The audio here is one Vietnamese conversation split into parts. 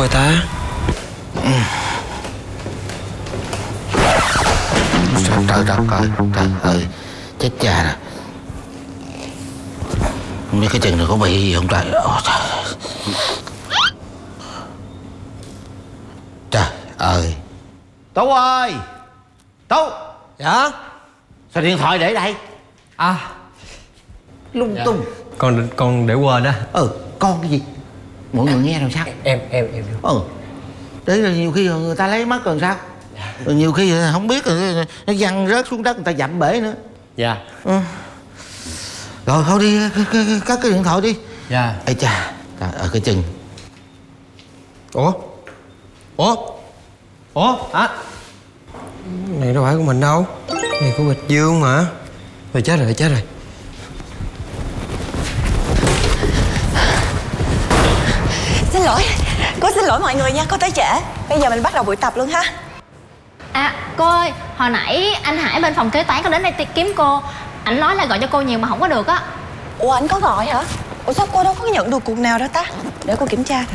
rồi ta? Trời đất ơi, trời ơi, chết cha nè. Không biết cái chân này có bị gì không trời. Trời ơi. Tú ơi, Tú. Dạ. Sao điện thoại để đây? À, Lung tung. Con để quên á. Con cái gì? Mọi người nghe làm sao? Em Đấy là nhiều khi người ta lấy mất rồi sao? Rồi nhiều khi không biết rồi nó văng rớt xuống đất người ta dặm bể nữa. Dạ. Rồi thôi đi, cất cái điện thoại đi. Dạ. Ây chà, ở cái chân. Ủa hả? Này đâu phải của mình đâu. Này của Bạch Dương mà. Rồi chết rồi. Xin lỗi, cô xin lỗi mọi người nha, cô tới trễ. Bây giờ mình bắt đầu buổi tập luôn ha. À cô ơi, hồi nãy anh Hải bên phòng kế toán có đến đây kiếm cô. Anh nói là gọi cho cô nhiều mà không có được á. Ủa anh có gọi hả? Ủa sao cô đâu có nhận được cuộc nào đó ta? Để cô kiểm tra thử.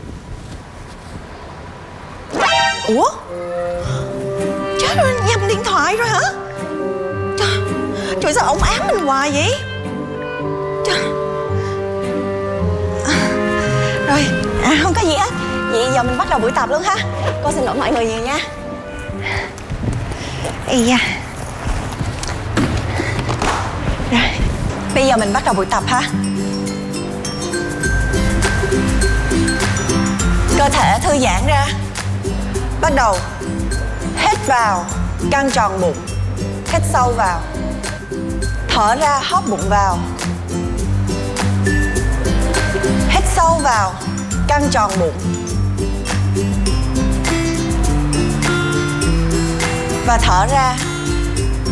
Ủa? Chết rồi, nhầm điện thoại rồi hả? Trời sao ổng ám mình hoài vậy? Trời. Rồi, không có gì hết. Vậy giờ mình bắt đầu buổi tập luôn ha. Cô xin lỗi mọi người nhiều nha. Ây da. Rồi, bây giờ mình bắt đầu buổi tập ha. Cơ thể thư giãn ra. Bắt đầu. Hít vào, căng tròn bụng. Hít sâu vào. Thở ra, hóp bụng vào. Hít sâu vào, căng tròn bụng. Và thở ra,